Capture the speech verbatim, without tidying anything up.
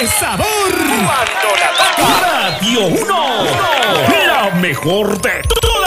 sabor. Cuando la toca Radio uno, la mejor de todas.